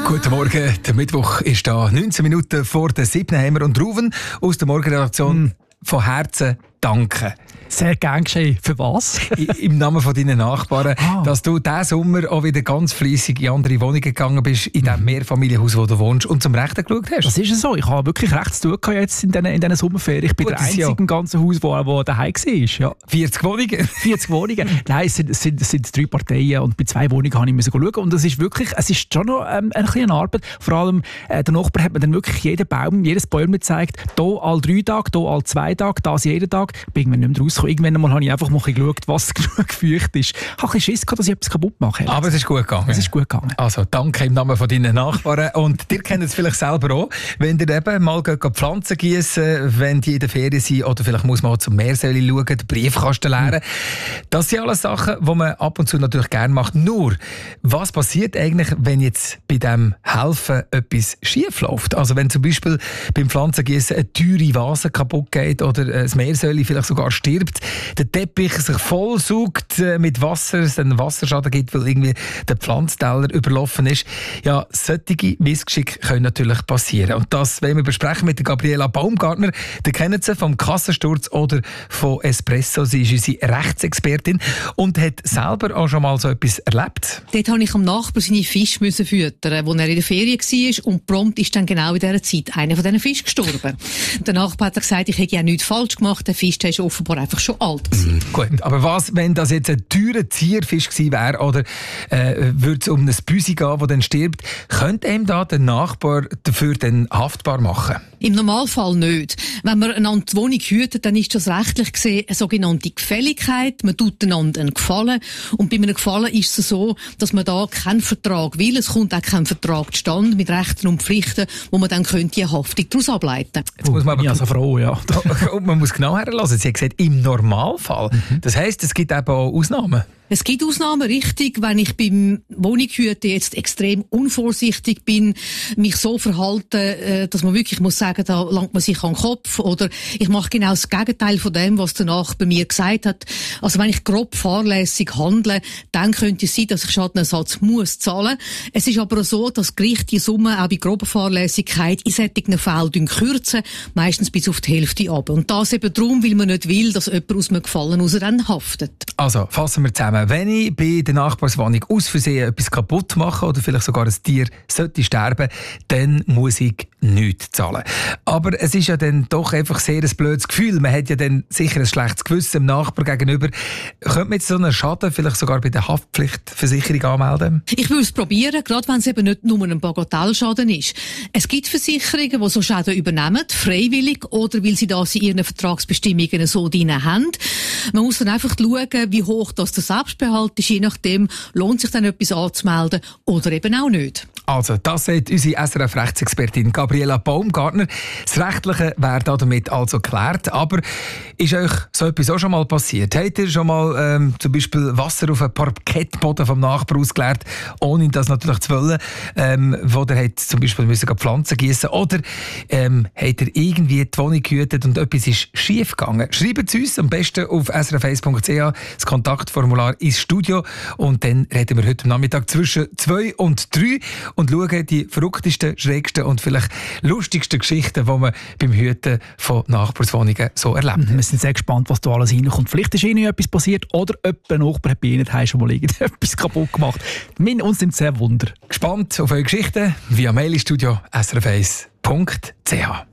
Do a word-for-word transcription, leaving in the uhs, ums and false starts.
Guten Morgen, der Mittwoch ist da. neunzehn Minuten vor der sieben haben wir und Ruven aus der Morgenredaktion mm. von Herzen danken. Sehr gern geschehen. Für was? Im Namen von deinen Nachbarn, ah. dass du diesen Sommer auch wieder ganz fleissig in andere Wohnungen gegangen bist, in dem Mehrfamilienhaus, wo du wohnst, und zum Rechten geschaut hast. Das ist so. Ich habe wirklich recht zu tun jetzt in diesen, in diesen Sommerferien. Ich bin Gut, der Einzige ja. im ganzen Haus, der wo daheim war. Ja. vierzig Wohnungen? vierzig Wohnungen. Nein, es sind, es, sind, es sind drei Parteien und bei zwei Wohnungen habe ich müssen schauen. Und es ist wirklich, es ist schon noch ähm, ein bisschen Arbeit. Vor allem, äh, der Nachbar hat mir dann wirklich jeden Baum, jedes Bäume gezeigt. Hier alle drei Tage, hier alle zwei Tage, das jeden Tag. Ich bin irgendwann nicht mehr rausgekommen. Irgendwann einmal habe ich einfach mal geschaut, was genug gefeucht ist. Ich habe ein bisschen Schiss gehabt, dass ich etwas kaputt mache. Aber es ist gut gegangen. Es ist gut gegangen. Also danke im Namen von deinen Nachbarn. Und dir kennt es vielleicht selber auch, wenn ihr eben mal Pflanzen gießen, wenn die in der Ferien sind, oder vielleicht muss man auch zum Meersäule schauen, den Briefkasten leeren. Das sind alles Sachen, die man ab und zu natürlich gerne macht. Nur, was passiert eigentlich, wenn jetzt bei diesem Helfen etwas schief läuft? Also wenn zum Beispiel beim Pflanzengießen eine teure Vase kaputt geht oder das Meersäule vielleicht sogar stirbt, der Teppich sich vollsaugt mit Wasser, es einen Wasserschaden gibt, weil irgendwie der Pflanzteller überlaufen ist. Ja, solche Missgeschicke können natürlich passieren. Und das wollen wir besprechen mit der Gabriela Baumgartner. Die kennen sie vom Kassensturz oder von Espresso. Sie ist unsere Rechtsexpertin und hat selber auch schon mal so etwas erlebt. Dort musste ich am Nachbar seine Fische müssen füttern, wo er in der Ferien war, und prompt ist dann genau in dieser Zeit einer von diesen Fischen gestorben. Der Nachbar hat gesagt, ich hätte ja nichts falsch gemacht, der Fisch der ist offenbar einfach schon alt gewesen. Mhm. Gut, aber was, wenn das jetzt ein teurer Zierfisch gewesen wäre, oder äh, würde es um ein Büsi gehen, das dann stirbt, könnte ihm da der Nachbar dafür dann haftbar machen? Im Normalfall nicht. Wenn man einander die Wohnung hütet, dann ist das rechtlich gesehen eine sogenannte Gefälligkeit. Man tut einander einen Gefallen. Und bei einem Gefallen ist es so, dass man da keinen Vertrag will. Es kommt auch kein Vertrag zustande mit Rechten und Pflichten, wo man dann könnte die Haftung daraus ableiten. Jetzt muss man aber ja, so froh, ja. Und man muss genau herlassen. Sie hat gesagt, im Normalfall. Mhm. Das heisst, es gibt eben auch Ausnahmen. Es gibt Ausnahmen, richtig. Wenn ich beim Wohnungshüten jetzt extrem unvorsichtig bin, mich so verhalte, dass man wirklich muss sagen, da langt man sich an den Kopf, oder ich mache genau das Gegenteil von dem, was der Nachbar bei mir gesagt hat. Also wenn ich grob fahrlässig handle, dann könnte es sein, dass ich Schadenersatz muss zahlen. Es ist aber auch so, dass Gerichte die Summe auch bei grober Fahrlässigkeit in solchen Fällen kürzen, meistens bis auf die Hälfte ab. Und das eben darum, weil man nicht will, dass jemand aus einem Gefallen raus dann haftet. Also, fassen wir zusammen. Wenn ich bei der Nachbarswohnung aus Versehen etwas kaputt mache oder vielleicht sogar ein Tier sollte sterben, dann muss ich nichts zahlen. Aber es ist ja dann doch einfach sehr ein blödes Gefühl. Man hat ja dann sicher ein schlechtes Gewissen dem Nachbar gegenüber. Könnte man jetzt so einen Schaden vielleicht sogar bei der Haftpflichtversicherung anmelden? Ich würde es probieren, gerade wenn es eben nicht nur ein Bagatellschaden ist. Es gibt Versicherungen, die so Schäden übernehmen, freiwillig oder weil sie das in ihren Vertragsbestimmungen so drin haben. Man muss dann einfach schauen, wie hoch das der Selbstbehalt ist. Je nachdem lohnt sich dann etwas anzumelden oder eben auch nicht. Also, das sagt unsere S R F-Rechtsexpertin Gabriela Baumgartner. Das Rechtliche wäre damit also geklärt. Aber ist euch so etwas auch schon mal passiert? Habt ihr schon mal ähm, zum Beispiel Wasser auf einen Parkettboden vom Nachbar ausgeleert, ohne das natürlich zu wollen, ähm, wo ihr habt zum Beispiel müssen Pflanzen gießen? Oder ähm, habt ihr irgendwie die Wohnung gehütet und etwas ist schief gegangen? Schreibt es uns am besten auf s r f eins punkt c h, das Kontaktformular ins Studio, und dann reden wir heute Nachmittag zwischen zwei und drei und schauen die verrücktesten, schrägsten und vielleicht lustigsten Geschichten, die man beim Hüten von Nachbarswohnungen so erlebt. Wir sind sehr gespannt, was da alles reinkommt. Vielleicht ist Ihnen etwas passiert oder jemand Nachbar hat bei Ihnen schon mal irgendetwas kaputt gemacht. Wir uns sind sehr Wunder. Gespannt auf eure Geschichten via Mail ins Studio s r f eins punkt c h.